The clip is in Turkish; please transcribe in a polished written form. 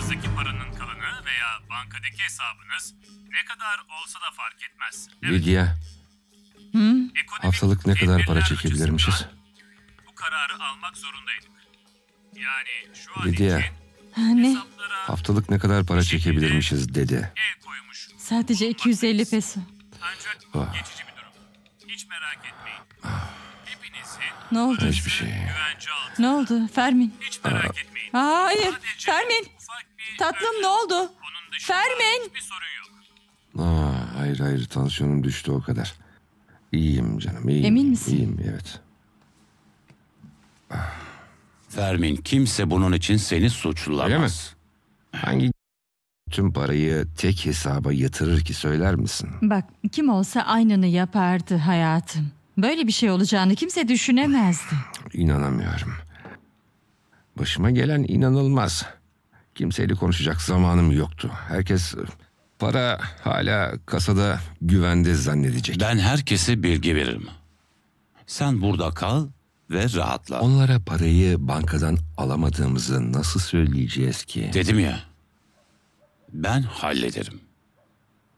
cüzdanınızdaki paranın kalanı veya bankadaki hesabınız ne kadar olsa da fark etmez. Evet, Lidya, ekonomik haftalık ne kadar para tedbirler çekebilirmişiz? açısından bu kararı almak zorundaydık. Yani şu an Lidya, için Ne? hesaplara haftalık ne kadar para çekebilirmişiz dedi. el koymuş. Sadece 250 peso. Ancak bu geçici bir durum. Hiç merak etmeyin. Hepinizin Ne oldu? Hiçbir şey. güvence altında. Ne oldu? Fermin. Hiç merak etmeyin. Hayır. Sadece Fermin. ufak bir Tatlım önlem. ne oldu? Onun dışında Fermin. hiçbir sorun yok. Hayır, tansiyonum düştü o kadar. İyiyim canım, iyiyim. Emin misin? İyiyim, evet. Fermin, kimse bunun için seni suçlamaz. Öyle mi? Hangi tüm parayı tek hesaba yatırır ki söyler misin? Bak kim olsa aynını yapardı hayatım. Böyle bir şey olacağını kimse düşünemezdi. İnanamıyorum. Başıma gelen inanılmaz. Kimseyle konuşacak zamanım yoktu. Herkes para hala kasada güvende zannedecek. Ben herkese bilgi veririm. Sen burada kal ve rahatla. Onlara parayı bankadan alamadığımızı nasıl söyleyeceğiz ki? Dedim ya, ben hallederim.